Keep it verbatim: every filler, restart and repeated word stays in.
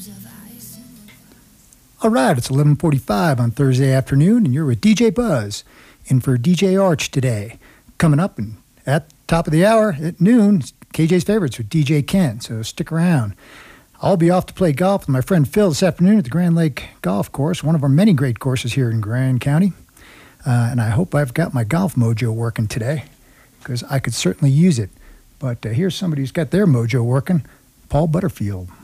All right, it's eleven forty-five on Thursday afternoon, and you're with D J Buzz, in for D J Arch today. Coming up and at the top of the hour at noon, K J's Favorites with D J Ken, so stick around. I'll be off to play golf with my friend Phil this afternoon at the Grand Lake Golf Course, one of our many great courses here in Grand County. Uh, and I hope I've got my golf mojo working today, because I could certainly use it. But uh, here's somebody who's got their mojo working, Paul Butterfield.